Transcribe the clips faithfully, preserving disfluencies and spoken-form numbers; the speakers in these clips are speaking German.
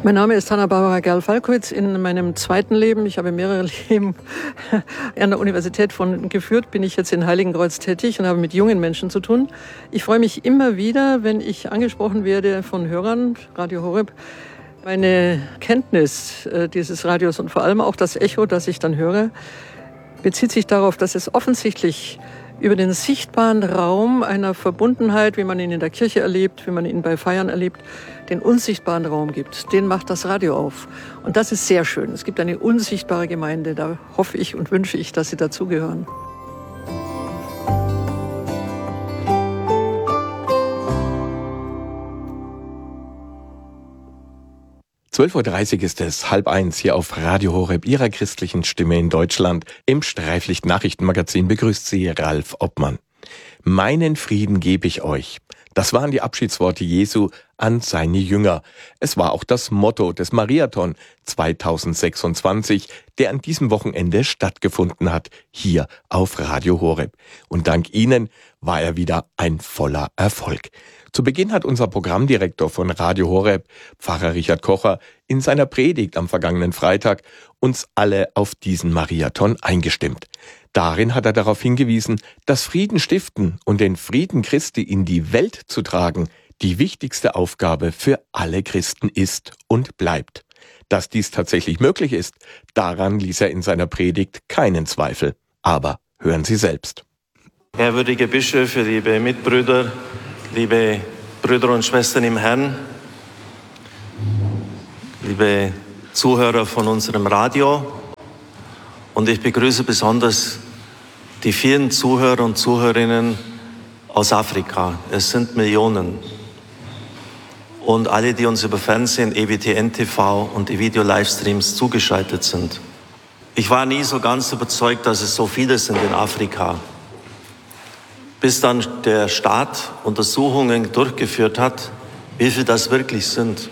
Mein Name ist Hanna-Barbara Gerl-Falkowitz. In meinem zweiten Leben, ich habe mehrere Leben an der Universität von geführt, bin ich jetzt in Heiligenkreuz tätig und habe mit jungen Menschen zu tun. Ich freue mich immer wieder, wenn ich angesprochen werde von Hörern, Radio Horeb. Meine Kenntnis dieses Radios und vor allem auch das Echo, das ich dann höre, bezieht sich darauf, dass es offensichtlich über den sichtbaren Raum einer Verbundenheit, wie man ihn in der Kirche erlebt, wie man ihn bei Feiern erlebt, den unsichtbaren Raum gibt. Den macht das Radio auf. Und das ist sehr schön. Es gibt eine unsichtbare Gemeinde. Da hoffe ich und wünsche ich, dass Sie dazugehören. zwölf Uhr dreißig ist es, halb eins hier auf Radio Horeb, Ihrer christlichen Stimme in Deutschland. Im Streiflicht-Nachrichtenmagazin begrüßt Sie Ralf Obmann. Meinen Frieden gebe ich euch. Das waren die Abschiedsworte Jesu an seine Jünger. Es war auch das Motto des Mariathon zweitausendsechsundzwanzig, der an diesem Wochenende stattgefunden hat, hier auf Radio Horeb. Und dank Ihnen war er wieder ein voller Erfolg. Zu Beginn hat unser Programmdirektor von Radio Horeb, Pfarrer Richard Kocher, in seiner Predigt am vergangenen Freitag uns alle auf diesen Mariathon eingestimmt. Darin hat er darauf hingewiesen, dass Frieden stiften und den Frieden Christi in die Welt zu tragen die wichtigste Aufgabe für alle Christen ist und bleibt. Dass dies tatsächlich möglich ist, daran ließ er in seiner Predigt keinen Zweifel. Aber hören Sie selbst. Ehrwürdige Bischöfe, liebe Mitbrüder, liebe Brüder und Schwestern im Herrn, liebe Zuhörer von unserem Radio, und ich begrüße besonders die vielen Zuhörer und Zuhörerinnen aus Afrika. Es sind Millionen. Und alle, die uns über Fernsehen, E W T N T V und die Video-Livestreams zugeschaltet sind. Ich war nie so ganz überzeugt, dass es so viele sind in Afrika. Bis dann der Staat Untersuchungen durchgeführt hat, wie viel das wirklich sind.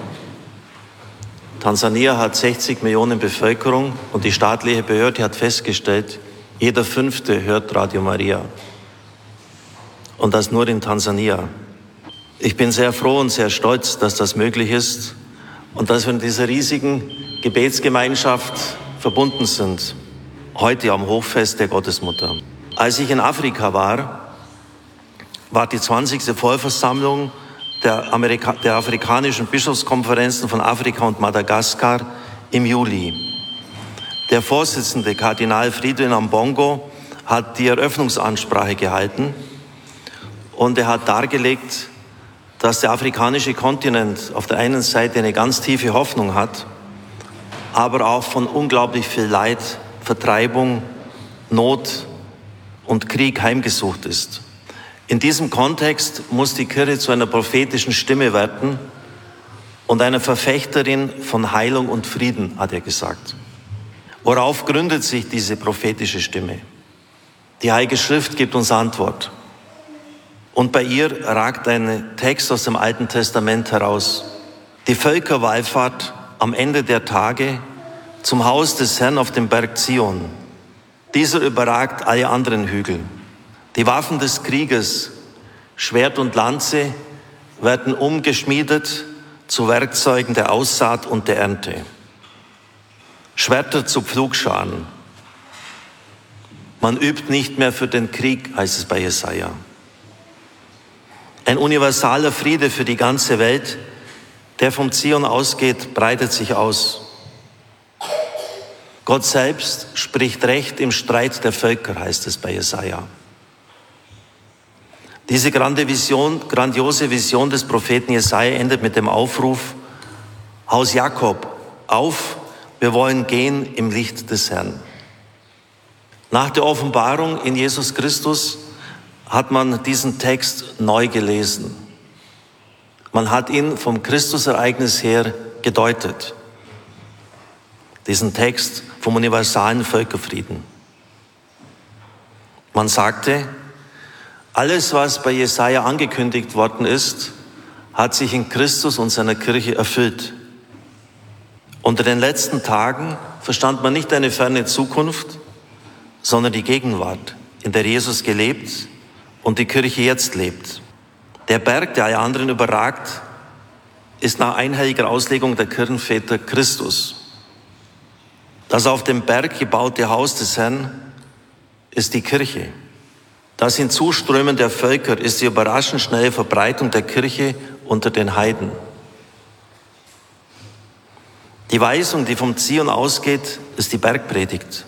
Tansania hat sechzig Millionen Bevölkerung und die staatliche Behörde hat festgestellt, jeder Fünfte hört Radio Maria. Und das nur in Tansania. Ich bin sehr froh und sehr stolz, dass das möglich ist und dass wir in dieser riesigen Gebetsgemeinschaft verbunden sind. Heute am Hochfest der Gottesmutter. Als ich in Afrika war, war die zwanzigste Vollversammlung der, Amerika- der afrikanischen Bischofskonferenzen von Afrika und Madagaskar im Juli. Der Vorsitzende, Kardinal Fridolin Ambongo, hat die Eröffnungsansprache gehalten und er hat dargelegt, dass der afrikanische Kontinent auf der einen Seite eine ganz tiefe Hoffnung hat, aber auch von unglaublich viel Leid, Vertreibung, Not und Krieg heimgesucht ist. In diesem Kontext muss die Kirche zu einer prophetischen Stimme werden und einer Verfechterin von Heilung und Frieden, hat er gesagt. Worauf gründet sich diese prophetische Stimme? Die Heilige Schrift gibt uns Antwort. Und bei ihr ragt ein Text aus dem Alten Testament heraus. Die Völkerwallfahrt am Ende der Tage zum Haus des Herrn auf dem Berg Zion. Dieser überragt alle anderen Hügel. Die Waffen des Krieges, Schwert und Lanze, werden umgeschmiedet zu Werkzeugen der Aussaat und der Ernte. Schwerter zu Pflugscharen. Man übt nicht mehr für den Krieg, heißt es bei Jesaja. Ein universaler Friede für die ganze Welt, der vom Zion ausgeht, breitet sich aus. Gott selbst spricht Recht im Streit der Völker, heißt es bei Jesaja. Diese grande Vision, grandiose Vision des Propheten Jesaja endet mit dem Aufruf: Haus Jakob, auf, wir wollen gehen im Licht des Herrn. Nach der Offenbarung in Jesus Christus hat man diesen Text neu gelesen. Man hat ihn vom Christusereignis her gedeutet. Diesen Text vom universalen Völkerfrieden. Man sagte, alles, was bei Jesaja angekündigt worden ist, hat sich in Christus und seiner Kirche erfüllt. Unter den letzten Tagen verstand man nicht eine ferne Zukunft, sondern die Gegenwart, in der Jesus gelebt und die Kirche jetzt lebt. Der Berg, der alle anderen überragt, ist nach einhelliger Auslegung der Kirchenväter Christus. Das auf dem Berg gebaute Haus des Herrn ist die Kirche. Das Hinzuströmen der Völker ist die überraschend schnelle Verbreitung der Kirche unter den Heiden. Die Weisung, die vom Zion ausgeht, ist die Bergpredigt.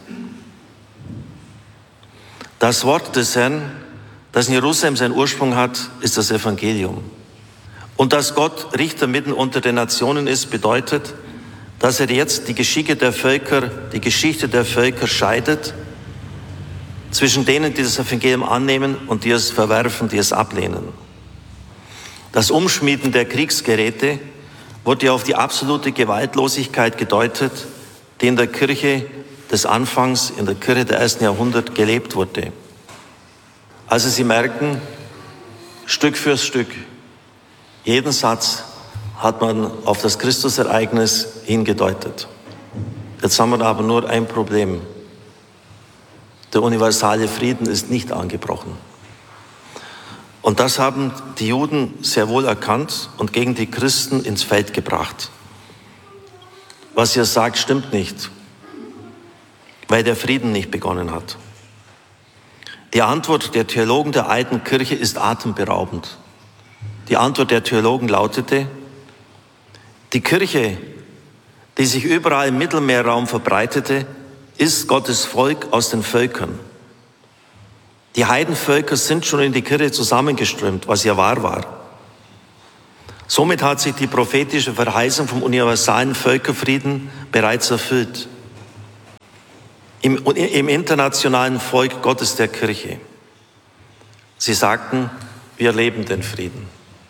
Das Wort des Herrn, das in Jerusalem seinen Ursprung hat, ist das Evangelium. Und dass Gott Richter mitten unter den Nationen ist, bedeutet, dass er jetzt die Geschicke der Völker, die Geschichte der Völker scheidet, zwischen denen, die das Evangelium annehmen und die es verwerfen, die es ablehnen. Das Umschmieden der Kriegsgeräte wurde ja auf die absolute Gewaltlosigkeit gedeutet, die in der Kirche des Anfangs, in der Kirche der ersten Jahrhundert gelebt wurde. Also Sie merken, Stück für Stück, jeden Satz hat man auf das Christusereignis hingedeutet. Jetzt haben wir aber nur ein Problem. Der universale Frieden ist nicht angebrochen. Und das haben die Juden sehr wohl erkannt und gegen die Christen ins Feld gebracht. Was ihr sagt, stimmt nicht, weil der Frieden nicht begonnen hat. Die Antwort der Theologen der alten Kirche ist atemberaubend. Die Antwort der Theologen lautete: Die Kirche, die sich überall im Mittelmeerraum verbreitete, ist Gottes Volk aus den Völkern. Die Heidenvölker sind schon in die Kirche zusammengeströmt, was ja wahr war. Somit hat sich die prophetische Verheißung vom universalen Völkerfrieden bereits erfüllt. Im, im internationalen Volk Gottes der Kirche. Sie sagten, wir leben den Frieden.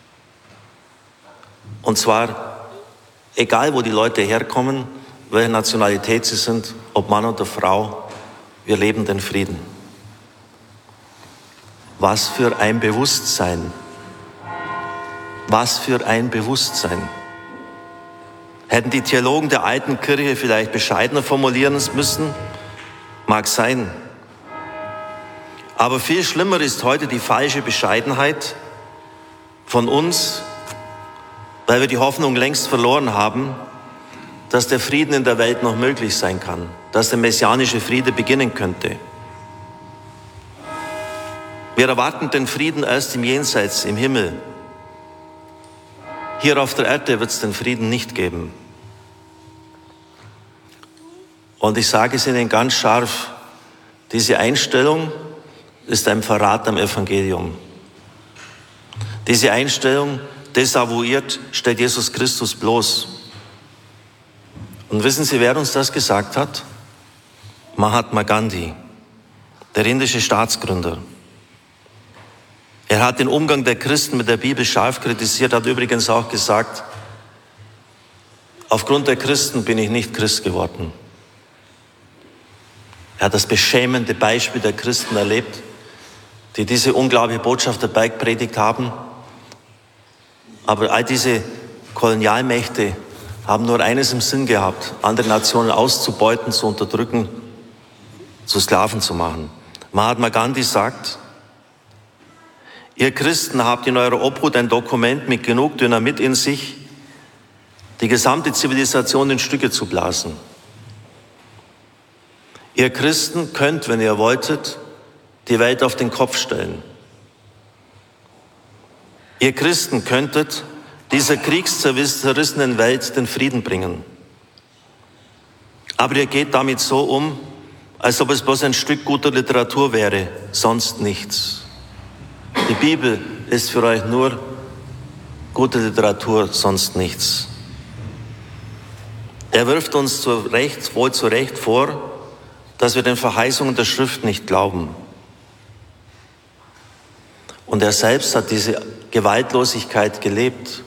Und zwar, egal wo die Leute herkommen, welche Nationalität sie sind, ob Mann oder Frau, wir leben den Frieden. Was für ein Bewusstsein. Was für ein Bewusstsein. Hätten die Theologen der alten Kirche vielleicht bescheidener formulieren müssen? Mag sein. Aber viel schlimmer ist heute die falsche Bescheidenheit von uns, weil wir die Hoffnung längst verloren haben, dass der Frieden in der Welt noch möglich sein kann, dass der messianische Friede beginnen könnte. Wir erwarten den Frieden erst im Jenseits, im Himmel. Hier auf der Erde wird es den Frieden nicht geben. Und ich sage es Ihnen ganz scharf, diese Einstellung ist ein Verrat am Evangelium. Diese Einstellung desavouiert, stellt Jesus Christus bloß. Und wissen Sie, wer uns das gesagt hat? Mahatma Gandhi, der indische Staatsgründer. Er hat den Umgang der Christen mit der Bibel scharf kritisiert, hat übrigens auch gesagt, aufgrund der Christen bin ich nicht Christ geworden. Er hat das beschämende Beispiel der Christen erlebt, die diese unglaubliche Botschaft der Bergpredigt haben. Aber all diese Kolonialmächte haben nur eines im Sinn gehabt, andere Nationen auszubeuten, zu unterdrücken, zu Sklaven zu machen. Mahatma Gandhi sagt, ihr Christen habt in eurer Obhut ein Dokument mit genug Dynamit in sich, die gesamte Zivilisation in Stücke zu blasen. Ihr Christen könnt, wenn ihr wolltet, die Welt auf den Kopf stellen. Ihr Christen könntet dieser kriegszerrissenen Welt den Frieden bringen. Aber ihr geht damit so um, als ob es bloß ein Stück guter Literatur wäre, sonst nichts. Die Bibel ist für euch nur gute Literatur, sonst nichts. Er wirft uns zu Recht, wohl zu Recht vor, dass wir den Verheißungen der Schrift nicht glauben. Und er selbst hat diese Gewaltlosigkeit gelebt.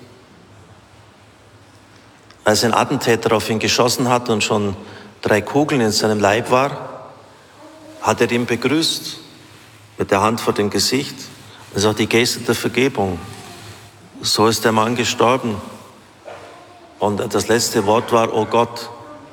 Als ein Attentäter auf ihn geschossen hat und schon drei Kugeln in seinem Leib war, hat er ihn begrüßt mit der Hand vor dem Gesicht. Das ist auch die Geste der Vergebung. So ist der Mann gestorben. Und das letzte Wort war, oh Gott.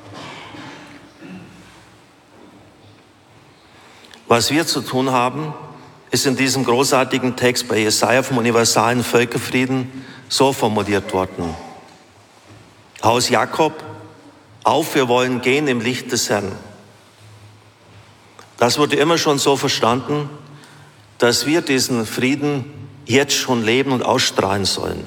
Was wir zu tun haben, ist in diesem großartigen Text bei Jesaja vom universalen Völkerfrieden so formuliert worden. Haus Jakob, auf, wir wollen gehen im Licht des Herrn. Das wurde immer schon so verstanden, dass wir diesen Frieden jetzt schon leben und ausstrahlen sollen.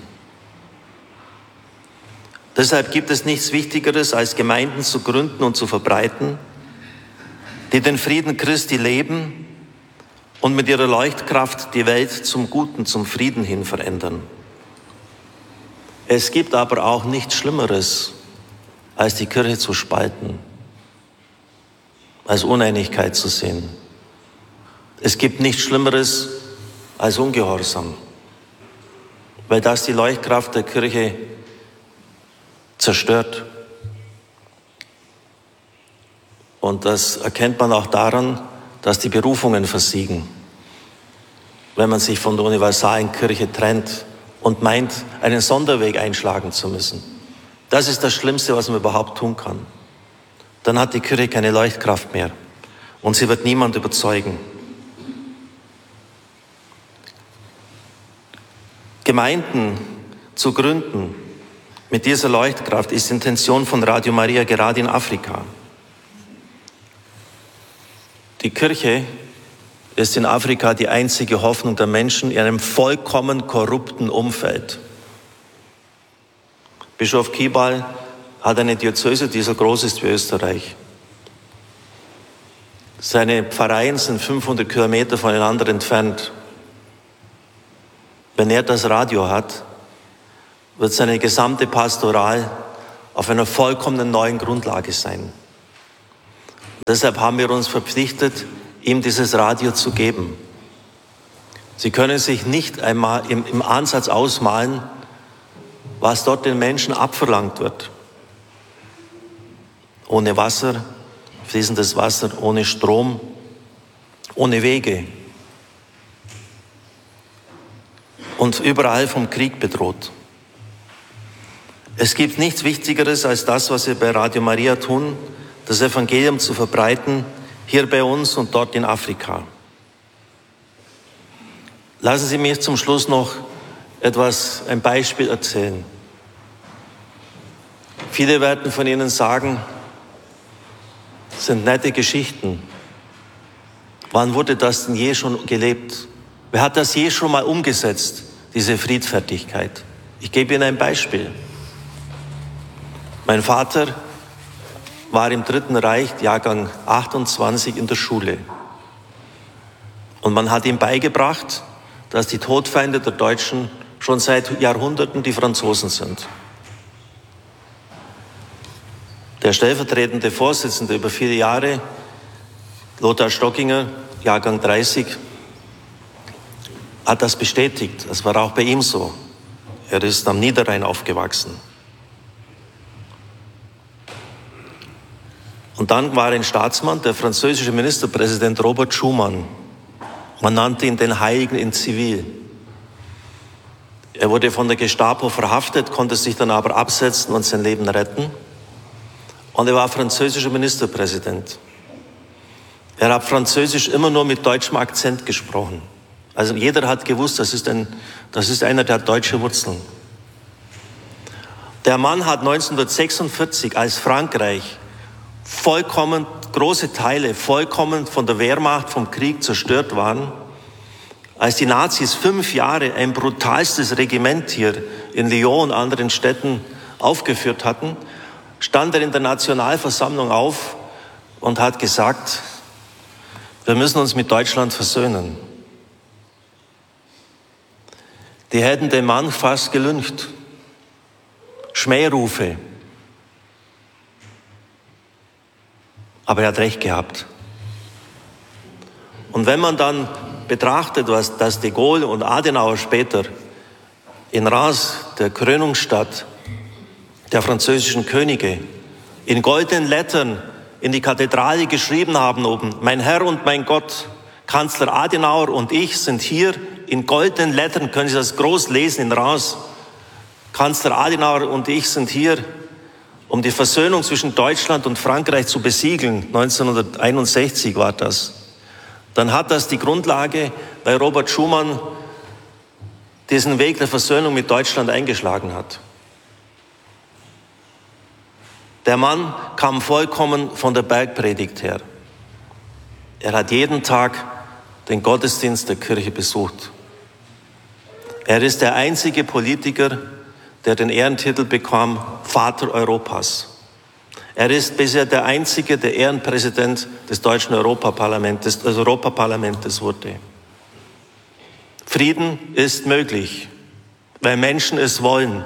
Deshalb gibt es nichts Wichtigeres, als Gemeinden zu gründen und zu verbreiten, die den Frieden Christi leben und mit ihrer Leuchtkraft die Welt zum Guten, zum Frieden hin verändern. Es gibt aber auch nichts Schlimmeres, als die Kirche zu spalten, als Uneinigkeit zu sehen. Es gibt nichts Schlimmeres als Ungehorsam, weil das die Leuchtkraft der Kirche zerstört. Und das erkennt man auch daran, dass die Berufungen versiegen, wenn man sich von der universalen Kirche trennt und meint, einen Sonderweg einschlagen zu müssen. Das ist das Schlimmste, was man überhaupt tun kann. Dann hat die Kirche keine Leuchtkraft mehr und sie wird niemand überzeugen. Gemeinden zu gründen mit dieser Leuchtkraft ist die Intention von Radio Maria gerade in Afrika. Die Kirche ist in Afrika die einzige Hoffnung der Menschen in einem vollkommen korrupten Umfeld. Bischof Kibal hat eine Diözese, die so groß ist wie Österreich. Seine Pfarreien sind fünfhundert Kilometer voneinander entfernt. Wenn er das Radio hat, wird seine gesamte Pastoral auf einer vollkommen neuen Grundlage sein. Deshalb haben wir uns verpflichtet, ihm dieses Radio zu geben. Sie können sich nicht einmal im, im Ansatz ausmalen, was dort den Menschen abverlangt wird. Ohne Wasser, fließendes Wasser, ohne Strom, ohne Wege. Und überall vom Krieg bedroht. Es gibt nichts Wichtigeres als das, was wir bei Radio Maria tun, das Evangelium zu verbreiten, hier bei uns und dort in Afrika. Lassen Sie mich zum Schluss noch etwas, ein Beispiel erzählen. Viele werden von Ihnen sagen, das sind nette Geschichten. Wann wurde das denn je schon gelebt? Wer hat das je schon mal umgesetzt, diese Friedfertigkeit? Ich gebe Ihnen ein Beispiel. Mein Vater war im Dritten Reich, Jahrgang achtundzwanzig, in der Schule. Und man hat ihm beigebracht, dass die Todfeinde der Deutschen schon seit Jahrhunderten die Franzosen sind. Der stellvertretende Vorsitzende über viele Jahre, Lothar Stockinger, Jahrgang dreißig, hat das bestätigt. Das war auch bei ihm so. Er ist am Niederrhein aufgewachsen. Und dann war ein Staatsmann, der französische Ministerpräsident Robert Schuman. Man nannte ihn den Heiligen in Zivil. Er wurde von der Gestapo verhaftet, konnte sich dann aber absetzen und sein Leben retten. Und er war französischer Ministerpräsident. Er hat Französisch immer nur mit deutschem Akzent gesprochen. Also jeder hat gewusst, das ist, ein, das ist einer, der hat deutsche Wurzeln. Der Mann hat neunzehnhundertsechsundvierzig, als Frankreich vollkommen, große Teile vollkommen von der Wehrmacht, vom Krieg zerstört waren, als die Nazis fünf Jahre ein brutalstes Regiment hier in Lyon und anderen Städten aufgeführt hatten, stand er in der Nationalversammlung auf und hat gesagt, wir müssen uns mit Deutschland versöhnen. Die hätten den Mann fast gelyncht. Schmährufe. Aber er hat recht gehabt. Und wenn man dann betrachtet, was dass de Gaulle und Adenauer später in Reims, der Krönungsstadt der französischen Könige, in goldenen Lettern in die Kathedrale geschrieben haben oben, mein Herr und mein Gott, Kanzler Adenauer und ich sind hier, in goldenen Lettern können Sie das groß lesen in Reims. Kanzler Adenauer und ich sind hier, um die Versöhnung zwischen Deutschland und Frankreich zu besiegeln. neunzehnhunderteinundsechzig war das. Dann hat das die Grundlage, weil Robert Schuman diesen Weg der Versöhnung mit Deutschland eingeschlagen hat. Der Mann kam vollkommen von der Bergpredigt her. Er hat jeden Tag den Gottesdienst der Kirche besucht. Er ist der einzige Politiker, der den Ehrentitel bekam, Vater Europas. Er ist bisher der einzige, der Ehrenpräsident des deutschen Europaparlamentes, des Europaparlamentes wurde. Frieden ist möglich, weil Menschen es wollen.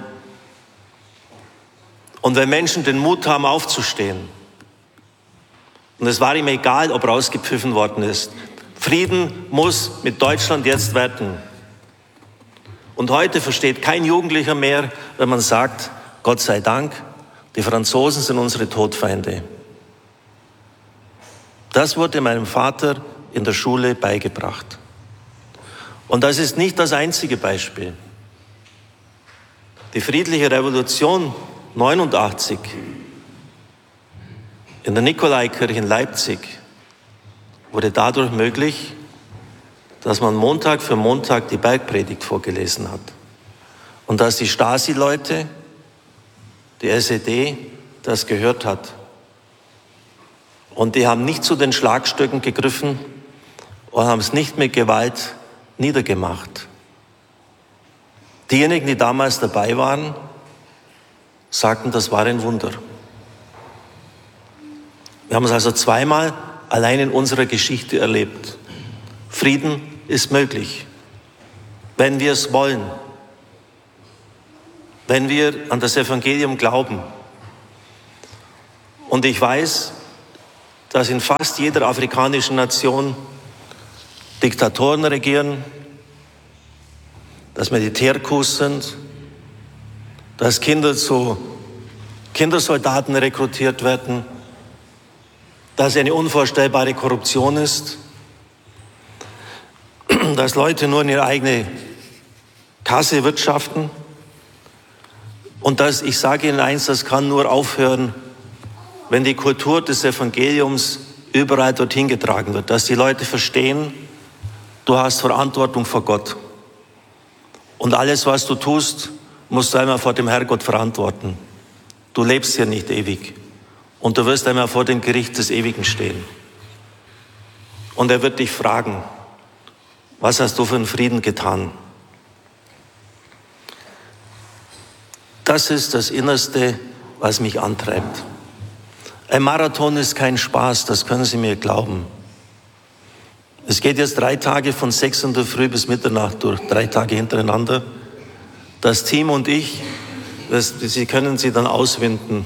Und wenn Menschen den Mut haben, aufzustehen. Und es war ihm egal, ob rausgepfiffen worden ist. Frieden muss mit Deutschland jetzt werden. Und heute versteht kein Jugendlicher mehr, wenn man sagt, Gott sei Dank, die Franzosen sind unsere Todfeinde. Das wurde meinem Vater in der Schule beigebracht. Und das ist nicht das einzige Beispiel. Die friedliche Revolution neunundachtzig in der Nikolaikirche in Leipzig wurde dadurch möglich, dass man Montag für Montag die Bergpredigt vorgelesen hat. Und dass die Stasi-Leute, die S E D, das gehört hat. Und die haben nicht zu den Schlagstücken gegriffen und haben es nicht mit Gewalt niedergemacht. Diejenigen, die damals dabei waren, sagten, das war ein Wunder. Wir haben es also zweimal allein in unserer Geschichte erlebt. Frieden ist möglich, wenn wir es wollen, wenn wir an das Evangelium glauben. Und ich weiß, dass in fast jeder afrikanischen Nation Diktatoren regieren, dass Militärcoups sind, dass Kinder zu Kindersoldaten rekrutiert werden, dass eine unvorstellbare Korruption ist, dass Leute nur in ihre eigene Kasse wirtschaften und dass, ich sage Ihnen eins, das kann nur aufhören, wenn die Kultur des Evangeliums überall dorthin getragen wird, dass die Leute verstehen, du hast Verantwortung vor Gott und alles, was du tust, musst du einmal vor dem Herrgott verantworten. Du lebst hier nicht ewig und du wirst einmal vor dem Gericht des Ewigen stehen. Und er wird dich fragen, was hast du für einen Frieden getan? Das ist das Innerste, was mich antreibt. Ein Marathon ist kein Spaß, das können Sie mir glauben. Es geht jetzt drei Tage von sechs in der Früh bis Mitternacht durch, drei Tage hintereinander. Das Team und ich, das, Sie können sie dann auswinden.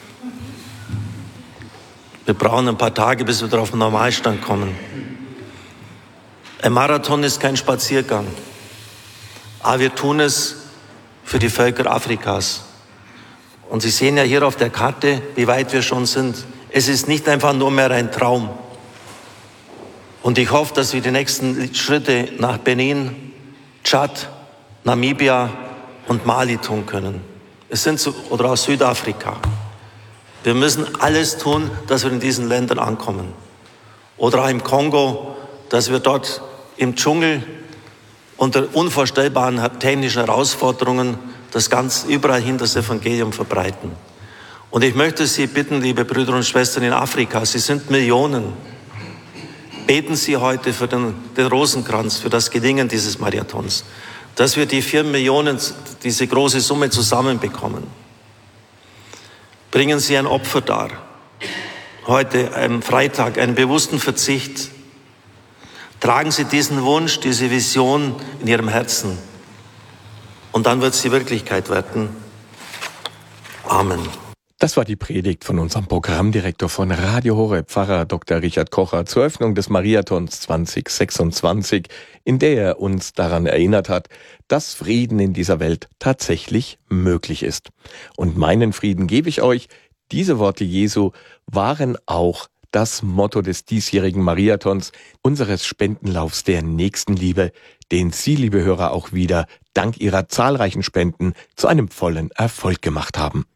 Wir brauchen ein paar Tage, bis wir wieder auf den Normalstand kommen. Ein Marathon ist kein Spaziergang, aber wir tun es für die Völker Afrikas. Und Sie sehen ja hier auf der Karte, wie weit wir schon sind. Es ist nicht einfach nur mehr ein Traum. Und ich hoffe, dass wir die nächsten Schritte nach Benin, Tschad, Namibia und Mali tun können. Es sind so, oder aus Südafrika. Wir müssen alles tun, dass wir in diesen Ländern ankommen. Oder auch im Kongo, dass wir dort im Dschungel unter unvorstellbaren technischen Herausforderungen das ganz überall hin das Evangelium verbreiten. Und ich möchte Sie bitten, liebe Brüder und Schwestern in Afrika, Sie sind Millionen. Beten Sie heute für den, den Rosenkranz, für das Gelingen dieses Marathons, dass wir die vier Millionen, diese große Summe zusammenbekommen. Bringen Sie ein Opfer dar. Heute, am Freitag, einen bewussten Verzicht. Tragen Sie diesen Wunsch, diese Vision in Ihrem Herzen. Und dann wird sie Wirklichkeit werden. Amen. Das war die Predigt von unserem Programmdirektor von Radio Horeb, Pfarrer Doktor Richard Kocher, zur Öffnung des Mariathons zwanzig sechsundzwanzig, in der er uns daran erinnert hat, dass Frieden in dieser Welt tatsächlich möglich ist. Und meinen Frieden gebe ich euch. Diese Worte Jesu waren auch das Motto des diesjährigen Mariathons, unseres Spendenlaufs der Nächstenliebe, den Sie, liebe Hörer, auch wieder dank Ihrer zahlreichen Spenden zu einem vollen Erfolg gemacht haben.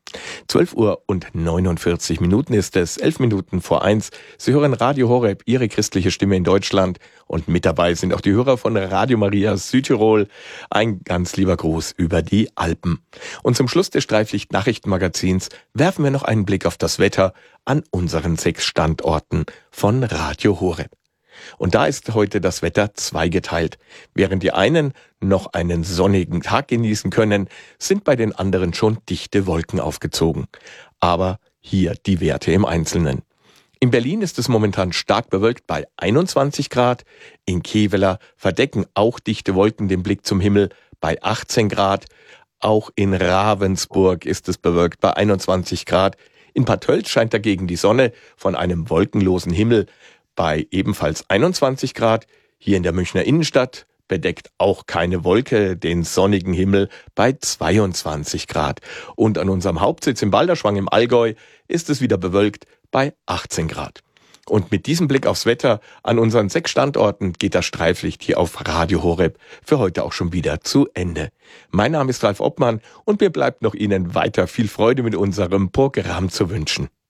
zwölf Uhr und neunundvierzig Minuten ist es, elf Minuten vor eins. Sie hören Radio Horeb, Ihre christliche Stimme in Deutschland. Und mit dabei sind auch die Hörer von Radio Maria Südtirol. Ein ganz lieber Gruß über die Alpen. Und zum Schluss des Streiflicht-Nachrichtenmagazins werfen wir noch einen Blick auf das Wetter an unseren sechs Standorten von Radio Horeb. Und da ist heute das Wetter zweigeteilt. Während die einen noch einen sonnigen Tag genießen können, sind bei den anderen schon dichte Wolken aufgezogen. Aber hier die Werte im Einzelnen. In Berlin ist es momentan stark bewölkt bei einundzwanzig Grad. In Kevela verdecken auch dichte Wolken den Blick zum Himmel bei achtzehn Grad. Auch in Ravensburg ist es bewölkt bei einundzwanzig Grad. In Bad Tölz scheint dagegen die Sonne von einem wolkenlosen Himmel bei ebenfalls einundzwanzig Grad. Hier in der Münchner Innenstadt bedeckt auch keine Wolke den sonnigen Himmel bei zweiundzwanzig Grad. Und an unserem Hauptsitz in Balderschwang im Allgäu ist es wieder bewölkt bei achtzehn Grad. Und mit diesem Blick aufs Wetter an unseren sechs Standorten geht das Streiflicht hier auf Radio Horeb für heute auch schon wieder zu Ende. Mein Name ist Ralf Obmann und mir bleibt noch Ihnen weiter viel Freude mit unserem Programm zu wünschen.